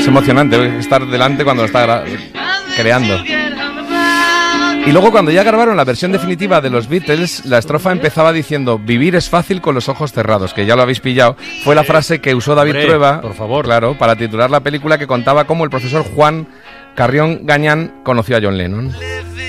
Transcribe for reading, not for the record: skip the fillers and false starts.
emocionante estar delante cuando lo está creando. Y luego cuando ya grabaron la versión definitiva de los Beatles, la estrofa empezaba diciendo: vivir es fácil con los ojos cerrados, que ya lo habéis pillado. Fue la frase que usó David Trueba, por favor, claro, para titular la película, que contaba cómo el profesor Juan Carrión Gañán conoció a John Lennon.